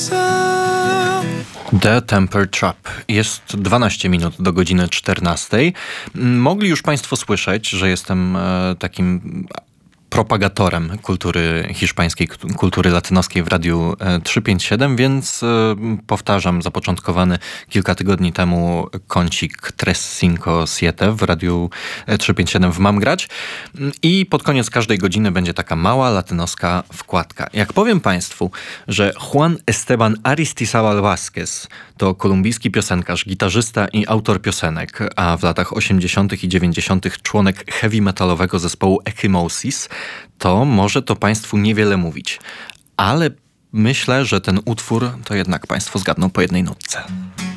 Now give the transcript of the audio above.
The Temper Trap. Jest 12 minut do godziny 14. Mogli już Państwo słyszeć, że jestem takim propagatorem kultury hiszpańskiej, kultury latynoskiej w Radiu 357, więc powtarzam zapoczątkowany kilka tygodni temu kącik Tres Cinco Siete w Radiu 357 w Mam Grać i pod koniec każdej godziny będzie taka mała latynoska wkładka. Jak powiem Państwu, że Juan Esteban Aristizábal Vázquez to kolumbijski piosenkarz, gitarzysta i autor piosenek, a w latach 80. i 90. członek heavy metalowego zespołu Ecchymosis, to może to Państwu niewiele mówić. Ale myślę, że ten utwór to jednak Państwo zgadną po jednej nutce.